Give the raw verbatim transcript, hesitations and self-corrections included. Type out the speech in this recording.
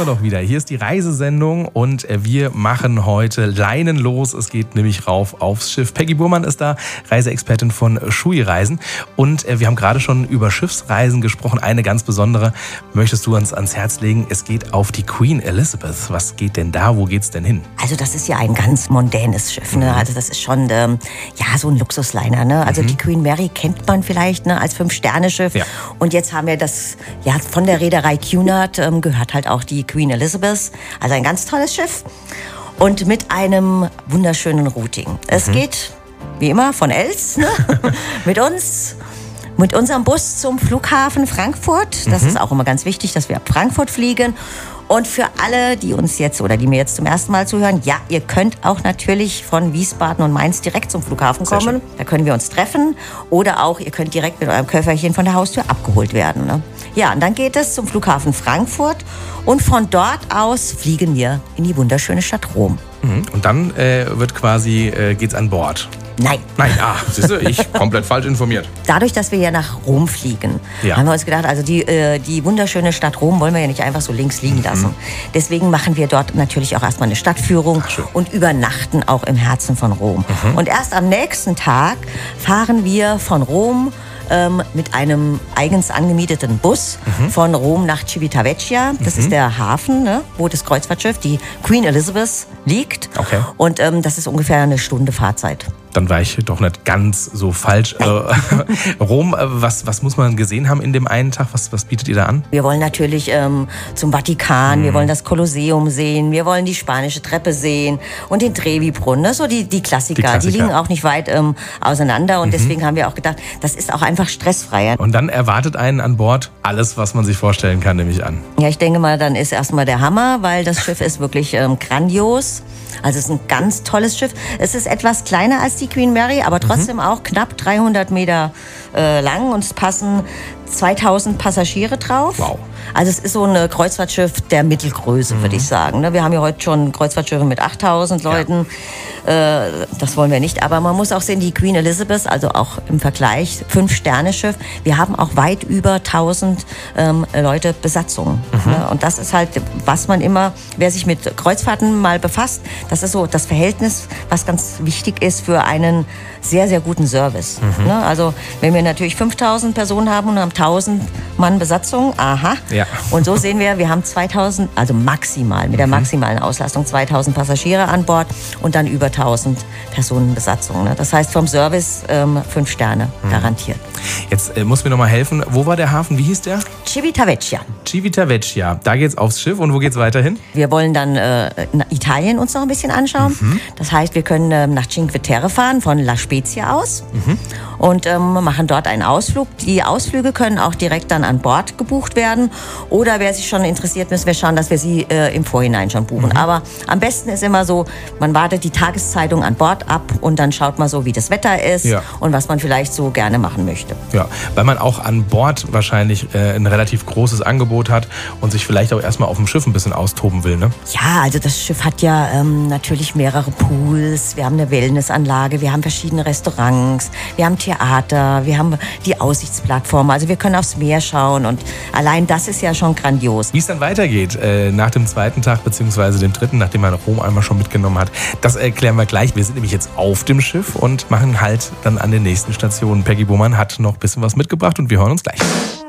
wir doch wieder. Hier ist die Reisesendung und wir machen heute leinenlos. Es geht nämlich rauf aufs Schiff. Peggy Burmann ist da, Reiseexpertin von Shui Reisen. Und wir haben gerade schon über Schiffsreisen gesprochen. Eine ganz besondere möchtest du uns ans Herz legen. Es geht auf die Queen Elizabeth. Was geht denn da? Wo geht's denn hin? Also das ist ja ein ganz mondänes Schiff. Ne? Also das ist schon ähm, ja, so ein Luxusliner. Ne? Also mhm. die Queen Mary kennt man vielleicht, ne, als Fünf-Sterne-Schiff. Ja. Und jetzt haben wir das ja, von der Reederei Cunard ähm, gehört halt auch die Queen Elizabeth. Also ein ganz tolles Schiff. Und mit einem wunderschönen Routing. Mhm. Es geht, wie immer, von Els ne? mit uns. Mit unserem Bus zum Flughafen Frankfurt. Das mhm. ist auch immer ganz wichtig, dass wir ab Frankfurt fliegen. Und für alle, die uns jetzt oder die mir jetzt zum ersten Mal zuhören, ja, ihr könnt auch natürlich von Wiesbaden und Mainz direkt zum Flughafen kommen. Da können wir uns treffen. Oder auch, ihr könnt direkt mit eurem Köfferchen von der Haustür abgeholt werden. Ne? Ja, und dann geht es zum Flughafen Frankfurt. Und von dort aus fliegen wir in die wunderschöne Stadt Rom. Mhm. Und dann äh, wird quasi, äh, geht's an Bord. Nein. Nein, ah, siehst du, ich komplett falsch informiert. Dadurch, dass wir ja nach Rom fliegen, ja. haben wir uns gedacht, also die, äh, die wunderschöne Stadt Rom wollen wir ja nicht einfach so links liegen lassen. Mhm. Deswegen machen wir dort natürlich auch erstmal eine Stadtführung und übernachten auch im Herzen von Rom. Mhm. Und erst am nächsten Tag fahren wir von Rom ähm, mit einem eigens angemieteten Bus mhm. von Rom nach Civitavecchia. Das mhm. ist der Hafen, ne, wo das Kreuzfahrtschiff, die Queen Elizabeth, liegt. Okay. Und ähm, das ist ungefähr eine Stunde Fahrzeit. Dann war ich doch nicht ganz so falsch. Äh, Rom, was, was muss man gesehen haben in dem einen Tag? Was, was bietet ihr da an? Wir wollen natürlich ähm, zum Vatikan, mm. wir wollen das Kolosseum sehen, wir wollen die spanische Treppe sehen und den Trevi-Brunnen. Ne? So die, die, Klassiker. die Klassiker. Die liegen auch nicht weit ähm, auseinander und mhm. deswegen haben wir auch gedacht, das ist auch einfach stressfreier. Und dann erwartet einen an Bord alles, was man sich vorstellen kann, nehme ich an. Ja, ich denke mal, dann ist erstmal der Hammer, weil das Schiff ist wirklich ähm, grandios. Also es ist ein ganz tolles Schiff. Es ist etwas kleiner als die Queen Mary, aber trotzdem mhm. auch knapp dreihundert Meter äh, lang und es passen zweitausend Passagiere drauf. Wow. Also es ist so ein Kreuzfahrtschiff der Mittelgröße, mhm. würde ich sagen. Wir haben ja heute schon Kreuzfahrtschiffe mit achttausend Leuten. Ja. Das wollen wir nicht. Aber man muss auch sehen, die Queen Elizabeth, also auch im Vergleich, Fünf-Sterne-Schiff, wir haben auch weit über tausend ähm, Leute Besatzung. Mhm. Und das ist halt, was man immer, wer sich mit Kreuzfahrten mal befasst, das ist so das Verhältnis, was ganz wichtig ist für einen sehr, sehr guten Service. Mhm. Also wenn wir natürlich fünftausend Personen haben und haben tausend Mann Besatzung, aha. Ja. Und so sehen wir, wir haben zweitausend, also maximal, mit der maximalen Auslastung zweitausend Passagiere an Bord und dann über tausend Personen Besatzung. Das heißt vom Service ähm, fünf Sterne mhm. garantiert. Jetzt äh, muss mir noch mal helfen, wo war der Hafen, wie hieß der? Civitavecchia. Civitavecchia, da geht's aufs Schiff und wo geht's weiterhin? Wir wollen dann äh, Italien uns noch ein bisschen anschauen. Mhm. Das heißt, wir können äh, nach Cinque Terre fahren, von La Spezia aus mhm. und ähm, machen dort einen Ausflug. Die Ausflüge können auch direkt dann an Bord gebucht werden oder wer sich schon interessiert, müssen wir schauen, dass wir sie äh, im Vorhinein schon buchen. Mhm. Aber am besten ist immer so, man wartet die Tageszeitung an Bord ab und dann schaut man so, wie das Wetter ist ja. und was man vielleicht so gerne machen möchte. Ja, weil man auch an Bord wahrscheinlich äh, ein relativ großes Angebot hat und sich vielleicht auch erstmal auf dem Schiff ein bisschen austoben will, ne? Ja, also das Schiff hat ja ähm, natürlich mehrere Pools, wir haben eine Wellnessanlage, wir haben verschiedene Restaurants, wir haben Theater, wir haben die Aussichtsplattform, also wir können aufs Meer schauen und allein das ist ja schon grandios. Wie es dann weitergeht äh, nach dem zweiten Tag beziehungsweise dem dritten, nachdem man Rom einmal schon mitgenommen hat, das erklären wir gleich. Wir sind nämlich jetzt auf dem Schiff und machen halt dann an den nächsten Stationen. Peggy Burmann hat noch ein bisschen was mitgebracht und wir hören uns gleich.